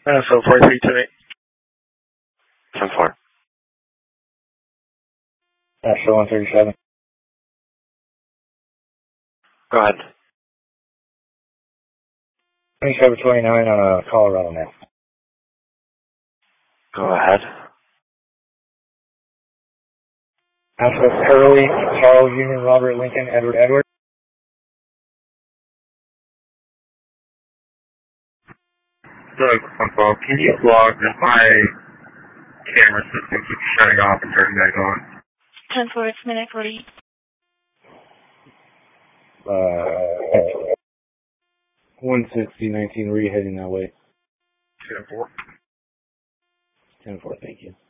So 4328. 10-4. Show 137. Go ahead. 2729 on Colorado now. Go ahead. Alpha Curly, Charles Union, Robert Lincoln, Edward. Doug, can you log if my camera system keeps shutting off and turning back on? 10-4, it's minute 40. 160, 19, where are you heading that way? 10-4. 10-4, thank you.